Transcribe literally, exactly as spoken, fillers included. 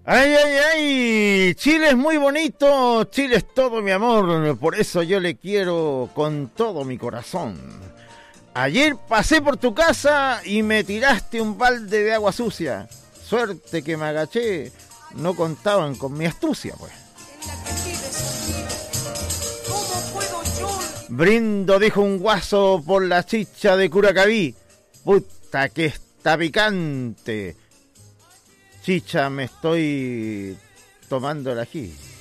Ay, ay, ay, Chile es muy bonito, Chile es todo mi amor, por eso yo le quiero con todo mi corazón. Ayer pasé por tu casa y me tiraste un balde de agua sucia. Suerte que me agaché, no contaban con mi astucia, pues. Brindo, dijo un guaso, por la chicha de Curacaví. Puta que está picante. Chicha, me estoy tomando el ají.